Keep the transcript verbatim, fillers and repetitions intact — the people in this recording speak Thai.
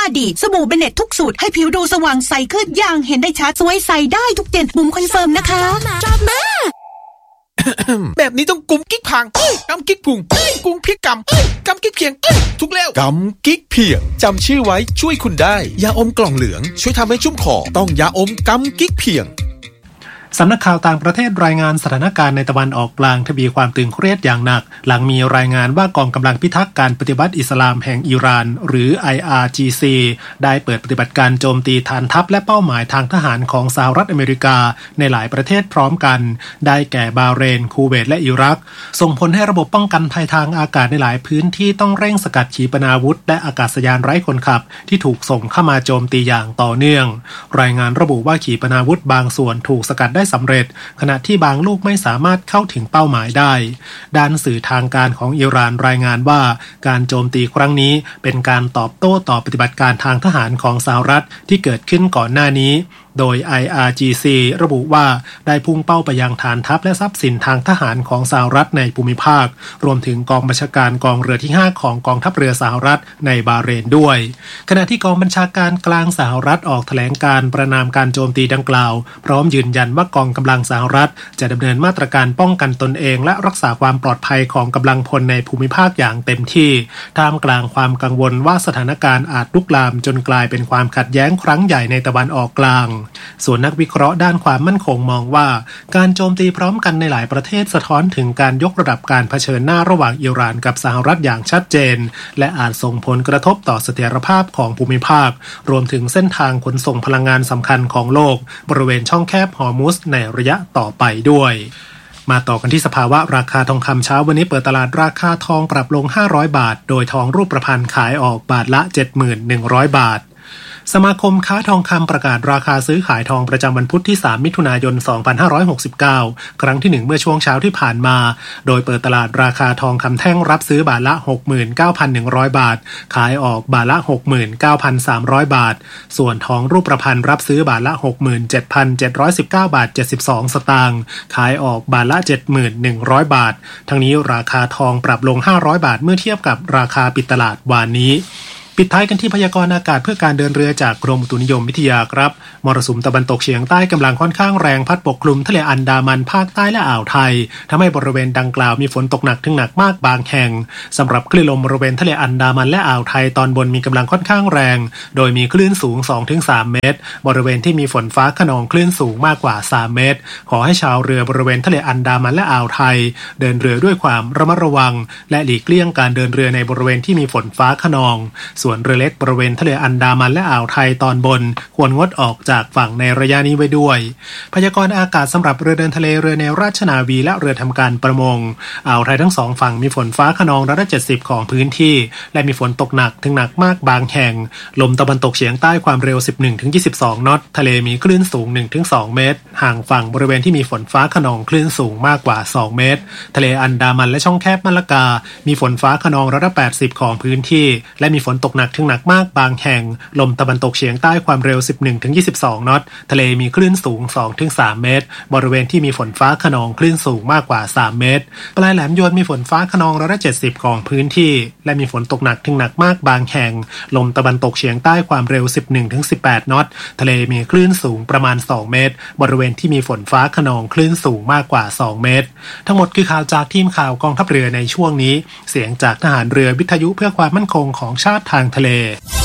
ว่าดีสบู่เบเน็ตทุกสูตรให้ผิวดูสว่างใสขึ้นอย่างเห็นได้ชัดสวยใสได้ทุกเย็นบุ๋มคอนเฟิร์มนะคะชอบมากแบบนี้ต้องกุมกิ๊กพังกำกิ๊กพุงกุมพริกกำกำกิ๊กเพียงทุกแล้วกำกิ๊กเพียงจำชื่อไว้ช่วยคุณได้ยาอมกล่องเหลืองช่วยทำให้ชุ่มคอต้องยาอมกำกิ๊กเพียงสำนักข่าวต่างประเทศรายงานสถานการณ์ในตะวันออกกลางทวีความตึงเครียดอย่างหนักหลังมีรายงานว่ากองกำลังพิทักษ์การปฏิบัติอิสลามแห่งอิหร่านหรือ ไอ อาร์ จี ซี ได้เปิดปฏิบัติการโจมตีฐานทัพและเป้าหมายทางทหารของสหรัฐอเมริกาในหลายประเทศพร้อมกันได้แก่บาห์เรนคูเวตและอิรักส่งผลให้ระบบป้องกันภัยทางอากาศในหลายพื้นที่ต้องเร่งสกัดขีปนาวุธและอากาศยานไร้คนขับที่ถูกส่งเข้ามาโจมตีอย่างต่อเนื่องรายงานระบุว่าขีปนาวุธบางส่วนถูกสกัดได้สำเร็จขณะที่บางลูกไม่สามารถเข้าถึงเป้าหมายได้ด้านสื่อทางการของอิหร่านรายงานว่าการโจมตีครั้งนี้เป็นการตอบโต้ต่อปฏิบัติการทางทหารของสหรัฐที่เกิดขึ้นก่อนหน้านี้โดย ไอ อาร์ จี ซี ระบุว่าได้พุ่งเป้าไปยังฐานทัพและทรัพย์สินทางทหารของสหรัฐในภูมิภาครวมถึงกองบัญชาการกองเรือที่ห้าของกองทัพเรือสหรัฐในบาห์เรนด้วยขณะที่กองบัญชาการกลางสหรัฐออกแถลงการประณามการโจมตีดังกล่าวพร้อมยืนยันว่ากองกำลังสหรัฐจะดำเนินมาตรการป้องกันตนเองและรักษาความปลอดภัยของกำลังพลในภูมิภาคอย่างเต็มที่ท่ามกลางความกังวลว่าสถานการณ์อาจลุกลามจนกลายเป็นความขัดแย้งครั้งใหญ่ในตะวันออกกลางส่วนนักวิเคราะห์ด้านความมั่นคงมองว่าการโจมตีพร้อมกันในหลายประเทศสะท้อนถึงการยกระดับการเผชิญหน้าระหว่างอิหร่านกับสหรัฐอย่างชัดเจนและอาจส่งผลกระทบต่อเสถียรภาพของภูมิภาครวมถึงเส้นทางขนส่งพลังงานสำคัญของโลกบริเวณช่องแคบฮอร์มุซในระยะต่อไปด้วยมาต่อกันที่สภาวะราคาทองคำเช้าวันนี้เปิดตลาดราคาทองปรับลงห้าร้อยบาทโดยทองรูปพรรณขายออกบาทละ เจ็ดพันหนึ่งร้อย บาทสมาคมค้าทองคำประกาศราคาซื้อขายทองประจำวันพุธที่สามมิถุนายนสองพันห้าร้อยหกสิบเก้าครั้งที่หนึ่งเมื่อช่วงเช้าที่ผ่านมาโดยเปิดตลาดราคาทองคำแท่งรับซื้อบาทละ หกหมื่นเก้าพันหนึ่งร้อย บาทขายออกบาทละ หกหมื่นเก้าพันสามร้อย บาทส่วนทองรูปพรรณรับซื้อบาทละ หกหมื่นเจ็ดพันเจ็ดร้อยสิบเก้า บาทเจ็ดสิบสองสตางค์ขายออกบาทละ เจ็ดหมื่นหนึ่งร้อย บาททั้งนี้ราคาทองปรับลงห้าร้อยบาทเมื่อเทียบกับราคาปิดตลาดวานนี้ปิดท้ายกันที่พยากรณ์อากาศเพื่อการเดินเรือจากกรมอุตุนิยมวิทยาครับมรสุมตะวันตกเฉียงใต้กำลังค่อนข้างแรงพัดปกคลุมทะเลอันดามันภาคใต้และอ่าวไทยทำให้บริเวณดังกล่าวมีฝนตกหนักถึงหนักมากบางแห่งสำหรับคลื่นลมบริเวณทะเลอันดามันและอ่าวไทยตอนบนมีกำลังค่อนข้างแรงโดยมีคลื่นสูง สองถึงสาม เมตรบริเวณที่มีฝนฟ้าคะนองคลื่นสูงมากกว่าสามเมตรขอให้ชาวเรือบริเวณทะเลอันดามันและอ่าวไทยเดินเรือด้วยความระมัดระวังและหลีกเลี่ยงการเดินเรือในบริเวณที่มีฝนฟ้าคะนองส่วนเรือเล็กบริเวณทะเลอันดามันและอ่าวไทยตอนบนควรงดออกจากฝั่งในระยะนี้ไว้ด้วยพยากรณ์อากาศสำหรับเรือเดินทะเลเรือแนวราชนาวีและเรือทำการประมงอ่าวไทยทั้งสองฝั่งมีฝนฟ้าคะนองร้อยละเจ็ดสิบของพื้นที่และมีฝนตกหนักถึงหนักมากบางแห่งลมตะวันตกเฉียงใต้ความเร็ว สิบเอ็ดถึงยี่สิบสอง นอตทะเลมีคลื่นสูง หนึ่งถึงสอง เมตรห่างฝั่งบริเวณที่มีฝนฟ้าคะนองคลื่นสูงมากกว่าสองเมตรทะเลอันดามันและช่องแคบมะละกามีฝนฟ้าคะนองร้อยละแปดสิบของพื้นที่และมีฝนตกหนักถึงหนักมากบางแห่งลมตะวันตกเฉียงใต้ความเร็ว สิบเอ็ดถึงยี่สิบสอง นอตทะเลมีคลื่นสูง สองถึงสาม เมตรบริเวณที่มีฝนฟ้าคะนองคลื่นสูงมากกว่าสามเมตรปลายแหลมยวนมีฝนฟ้าคะนองร้อยละเจ็ดสิบของพื้นที่และมีฝนตกหนักถึงหนักมากบางแห่งลมตะวันตกเฉียงใต้ความเร็ว สิบเอ็ดถึงสิบแปด นอตทะเลมีคลื่นสูงประมาณสองเมตรบริเวณที่มีฝนฟ้าคะนองคลื่นสูงมากกว่าสองเมตรทั้งหมดคือข่าวจากทีมข่าวกองทัพเรือในช่วงนี้เสียงจากทหารเรือวิทยุเพื่อความมั่นคงของชาติทางทะเล